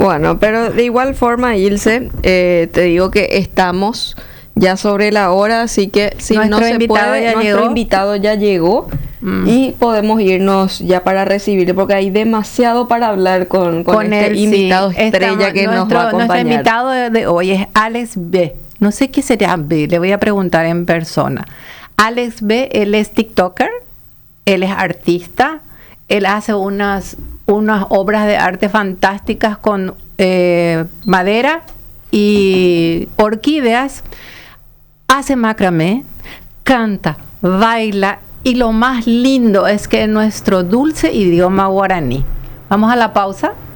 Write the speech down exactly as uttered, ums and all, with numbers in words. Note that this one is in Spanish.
Bueno, pero de igual forma, Ilse, eh, te digo que estamos ya sobre la hora, así que si Nuestro no se invitado puede, ya nuestro llegó. invitado ya llegó Mm. y podemos irnos ya para recibirle, porque hay demasiado para hablar con, con, Con este él, invitado sí. estrella Estamos- que nos nuestro, va a acompañar. Nuestro invitado de, de hoy es Alex B. No sé qué sería B, le voy a preguntar en persona. Alex B, él es TikToker, él es artista, él hace unas, unas obras de arte fantásticas con eh, madera y orquídeas, hace macramé, canta, baila y lo más lindo es que es nuestro dulce idioma guaraní. Vamos a la pausa.